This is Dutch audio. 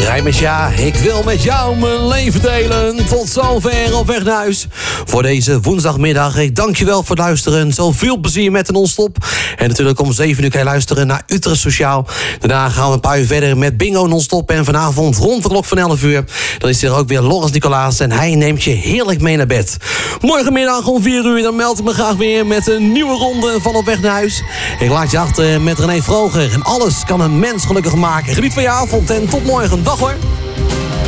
Rijmers, ja, ik wil met jou mijn leven delen. Tot zover op weg naar huis. Voor deze woensdagmiddag, ik dank je wel voor het luisteren. Zoveel plezier met de non-stop. En natuurlijk om 7 uur kan je luisteren naar Utrecht Sociaal. Daarna gaan we een paar uur verder met Bingo non-stop. En vanavond rond de klok van 11 uur... dan is er ook weer Loris Nicolaas en hij neemt je heerlijk mee naar bed. Morgenmiddag om 4 uur, dan meld ik me graag weer met een nieuwe ronde van Op weg naar huis. Ik laat je achter met René Vroger. En alles kan een mens gelukkig maken. Geniet van je avond en tot morgen. Dag hoor.